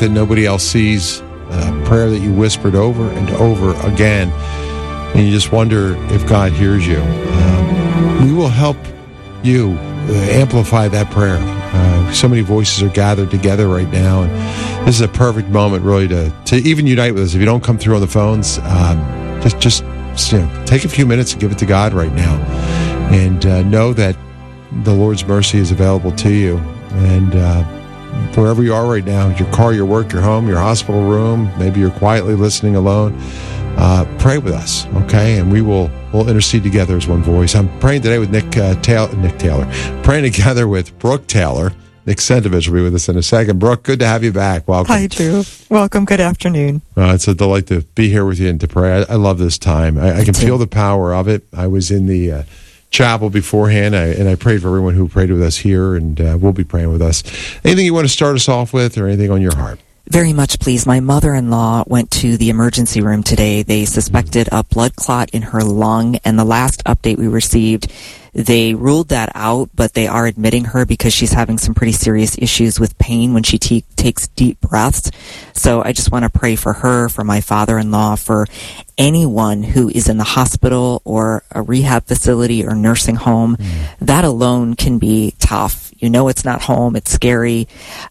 that nobody else sees, a prayer that you whispered over and over again, and you just wonder if God hears you. We will help you amplify that prayer. So many voices are gathered together right now, and this is a perfect moment really to even unite with us. If you don't come through on the phones, just take a few minutes and give it to God right now, and know that the Lord's mercy is available to you. And wherever you are right now, your car, your work, your home, your hospital room, maybe you're quietly listening alone, pray with us, okay? And we'll intercede together as one voice. I'm praying today with Nick Taylor. Praying together with Brooke Taylor. Nick Sentovich will be with us in a second. Brooke, good to have you back. Welcome. Hi, Drew. Welcome. Good afternoon. It's a delight to be here with you and to pray. I love this time. I can feel the power of it. I was in the chapel beforehand, and I prayed for everyone who prayed with us here, and will be praying with us. Anything you want to start us off with, or anything on your heart? Very much, please. My mother-in-law went to the emergency room today. They suspected a blood clot in her lung, and the last update we received, they ruled that out, but they are admitting her because she's having some pretty serious issues with pain when she takes deep breaths. So I just want to pray for her, for my father-in-law, for anyone who is in the hospital or a rehab facility or nursing home. That alone can be tough. You know, it's not home. It's scary.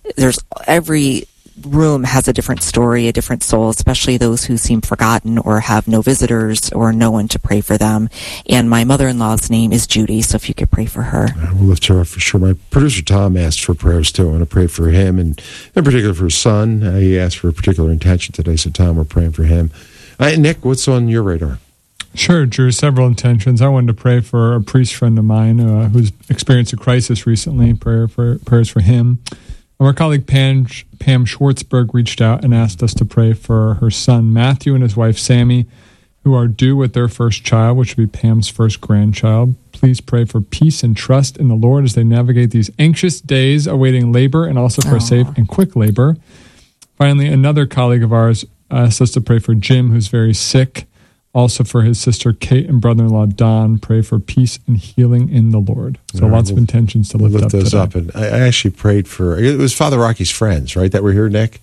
Every room has a different story, a different soul, especially those who seem forgotten or have no visitors or no one to pray for them. And my mother-in-law's name is Judy, so if you could pray for her. We'll lift her up for sure. My producer Tom asked for prayers too. I want to pray for him, and in particular for his son. He asked for a particular intention today, so Tom, we're praying for him. Nick, what's on your radar? Sure, Drew, several intentions. I wanted to pray for a priest friend of mine who's experienced a crisis recently. Prayers for him. Our colleague Pam Schwartzberg reached out and asked us to pray for her son Matthew and his wife Sammy, who are due with their first child, which would be Pam's first grandchild. Please pray for peace and trust in the Lord as they navigate these anxious days awaiting labor, and also for safe and quick labor. Finally, another colleague of ours asked us to pray for Jim, who's very sick. Also for his sister Kate and brother-in-law Don, pray for peace and healing in the Lord. So lots of intentions to lift up those today. up. And I actually prayed for, it was Father Rocky's friends, right, that were here, Nick?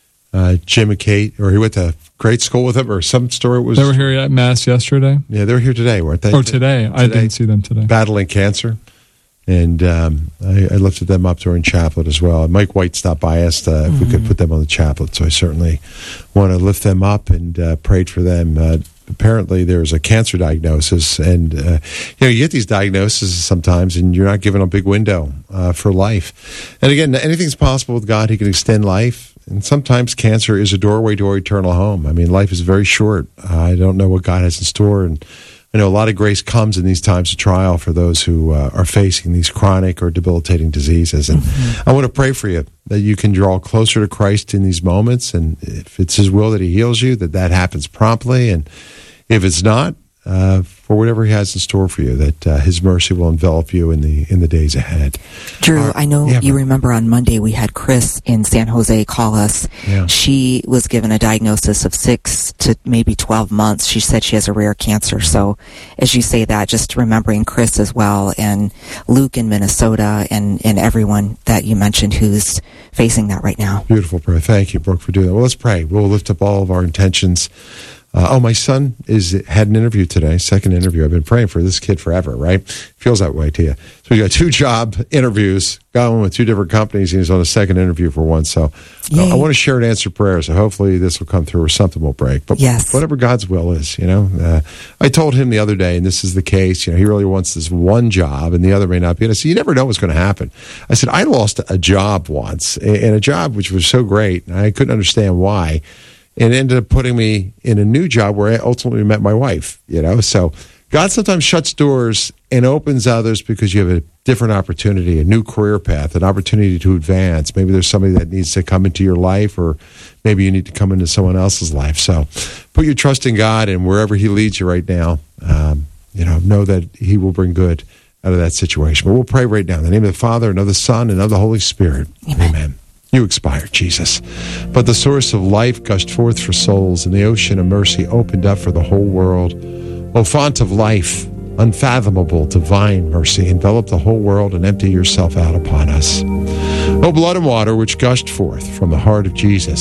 Jim and Kate, or he went to grade school with them, or some story was... They were here at Mass yesterday? Yeah, they were here today, weren't they? Oh, today. I didn't see them today. Battling cancer. And I lifted them up during chaplet as well. And Mike White stopped by, asked if we could put them on the chaplet. So I certainly want to lift them up and prayed for them. Apparently there's a cancer diagnosis, and you get these diagnoses sometimes, and you're not given a big window for life. And again, anything's possible with God. He can extend life, and sometimes cancer is a doorway to our eternal home. I mean, life is very short. I don't know what God has in store, and I know a lot of grace comes in these times of trial for those who are facing these chronic or debilitating diseases. And I want to pray for you that you can draw closer to Christ in these moments. And if it's His will that He heals you, that happens promptly. And if it's not, for whatever He has in store for you, that His mercy will envelop you in the days ahead. Drew, I know you remember on Monday we had Chris in San Jose call us. Yeah. She was given a diagnosis of 6 to maybe 12 months. She said she has a rare cancer. So as you say that, just remembering Chris as well, and Luke in Minnesota, and everyone that you mentioned who's facing that right now. Beautiful prayer. Thank you, Brooke, for doing that. Well, let's pray. We'll lift up all of our intentions. My son had an interview today, second interview. I've been praying for this kid forever, right? Feels that way to you. So we got 2 job interviews, got one with 2 different companies, and he's on a second interview for one. So I want to share and answer prayers. So hopefully this will come through or something will break. But whatever God's will is, I told him the other day, and this is the case, he really wants this one job and the other may not be. And I said, you never know what's going to happen. I said, I lost a job once, and a job which was so great, and I couldn't understand why. And ended up putting me in a new job where I ultimately met my wife, So God sometimes shuts doors and opens others because you have a different opportunity, a new career path, an opportunity to advance. Maybe there's somebody that needs to come into your life, or maybe you need to come into someone else's life. So put your trust in God, and wherever He leads you right now, know that He will bring good out of that situation. But we'll pray right now in the name of the Father, and of the Son, and of the Holy Spirit. Amen. You expired, Jesus. But the source of life gushed forth for souls, and the ocean of mercy opened up for the whole world. O font of life, unfathomable divine mercy, envelop the whole world and empty yourself out upon us. O blood and water which gushed forth from the heart of Jesus,